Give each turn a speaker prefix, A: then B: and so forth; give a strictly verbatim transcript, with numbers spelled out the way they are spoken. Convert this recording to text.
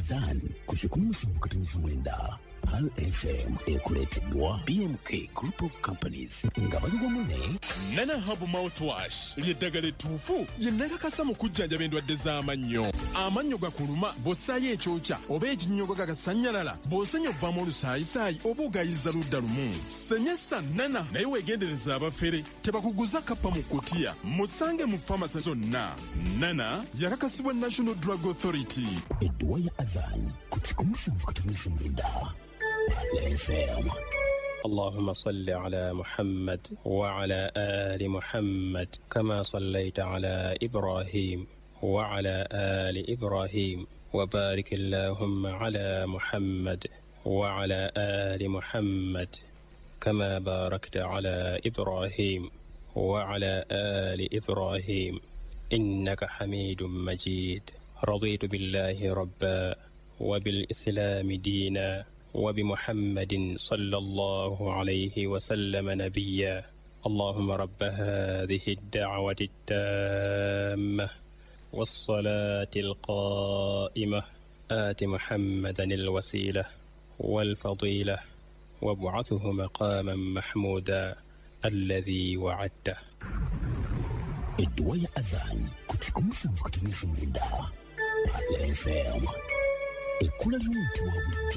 A: adhan kuchikunusa mukataniza mwenda Pal F M ekuleteddwa B M K Group of Companies nga bali wamu
B: Nana Hub Mouthwash ly'eddagala ettuufu lye nnakakasa mu kujjanjaba endwadde z'amannyo. Amannyo gakuluma bw'ossaayo ekyokya oba ekinnyogo gagasannyalala bw'osenya ovaamu olusaayisaayi oba ogayiza ludda lumu. Senyesa Nana naye weegendereza abafere tebakuguza kappa mu kkutiya. Musange mu famasi zonna. Nana yakakasibwa National Drug Authority.
A: Edduwa ya adhan kuchikunusa mukataniza mwenda F M.
C: اللهم صل على محمد وعلى آل محمد كما صليت على إبراهيم وعلى آل إبراهيم وبارك اللهم على محمد وعلى آل محمد كما باركت على إبراهيم وعلى آل إبراهيم إنك حميد مجيد. رضيت بالله ربا وبالإسلام دينا وبمحمد صلى الله عليه وسلم نبيا. اللهم رب هذه الدعوة التامة والصلاة القائمة آت محمدا الوسيلة والفضيلة وابعثه مقاما محمودا الذي وعدته.
A: Edduwa ya adhan kuchikunusa mukataniza mwenda Pal F M. Ekula ly'omuntu wa bulijjo.